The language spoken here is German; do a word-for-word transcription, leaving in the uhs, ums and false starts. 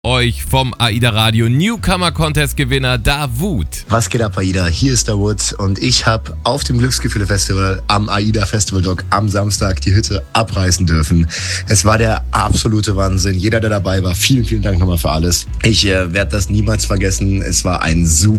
euch vom AIDA Radio Newcomer Contest Gewinner Davut. Was geht ab, AIDA? Hier ist Davut und ich habe auf dem Glücksgefühle Festival am AIDA Festival Dock am Samstag die Hütte abreißen dürfen. Es war der absolute Wahnsinn. Jeder, der dabei war, vielen, vielen Dank nochmal für alles. Ich äh, werde das niemals vergessen. Es war ein super